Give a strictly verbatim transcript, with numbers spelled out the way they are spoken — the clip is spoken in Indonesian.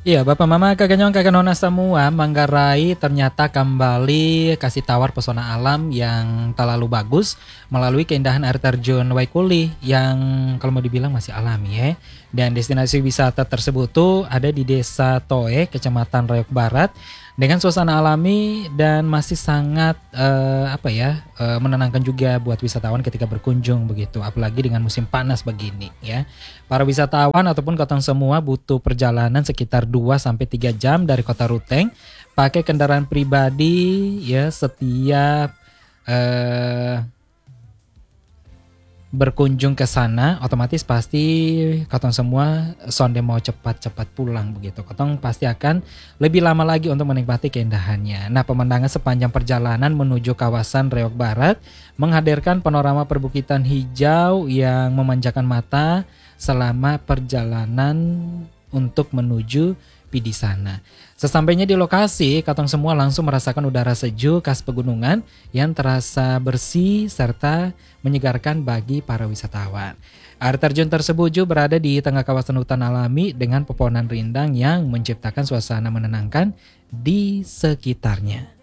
Iya, Bapak Mama Kakak Kakak Nona semua, Manggarai ternyata kembali kasih tawar pesona alam yang terlalu bagus melalui keindahan air terjun Waikuli yang kalau mau dibilang masih alami ya. Dan destinasi wisata tersebut tuh ada di Desa Toe, Kecamatan Rayok Barat dengan suasana alami dan masih sangat eh, apa ya eh, menenangkan juga buat wisatawan ketika berkunjung begitu, apalagi dengan musim panas begini ya. Para wisatawan ataupun kotong semua butuh perjalanan sekitar dua sampai tiga jam dari kota Ruteng pakai kendaraan pribadi ya setiap eh, berkunjung ke sana otomatis pasti kotong semua sonde mau cepat-cepat pulang begitu. Kotong pasti akan lebih lama lagi untuk menikmati keindahannya. Nah, pemandangan sepanjang perjalanan menuju kawasan Rayok Barat menghadirkan panorama perbukitan hijau yang memanjakan mata selama perjalanan untuk menuju Pidisana. Sesampainya di lokasi, kotong semua langsung merasakan udara sejuk khas pegunungan yang terasa bersih serta menyegarkan bagi para wisatawan. Air terjun tersebut juga berada di tengah kawasan hutan alami dengan pepohonan rindang yang menciptakan suasana menenangkan di sekitarnya.